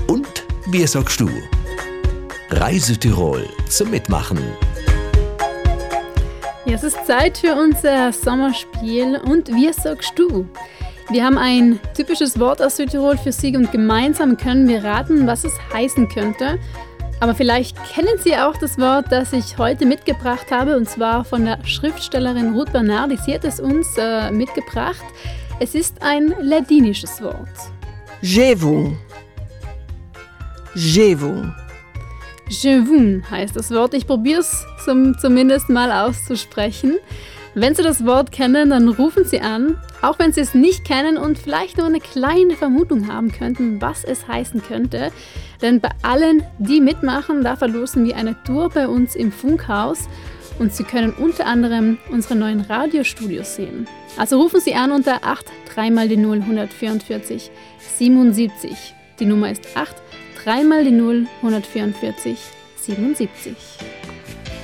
Und wir sagst du? Reise Tirol zum Mitmachen. Ja, es ist Zeit für unser Sommerspiel und wir sagst du? Wir haben ein typisches Wort aus Südtirol für Sie und gemeinsam können wir raten, was es heißen könnte. Aber vielleicht kennen Sie auch das Wort, das ich heute mitgebracht habe, und zwar von der Schriftstellerin Ruth Bernardi. Sie hat es uns mitgebracht. Es ist ein ladinisches Wort. Jevu. Jevun heißt das Wort. Ich probiere es zumindest mal auszusprechen. Wenn Sie das Wort kennen, dann rufen Sie an, auch wenn Sie es nicht kennen und vielleicht nur eine kleine Vermutung haben könnten, was es heißen könnte. Denn bei allen, die mitmachen, da verlosen wir eine Tour bei uns im Funkhaus und Sie können unter anderem unsere neuen Radiostudios sehen. Also rufen Sie an unter 83 mal die 0 144 77. Die Nummer ist 83 mal die 0 144 77.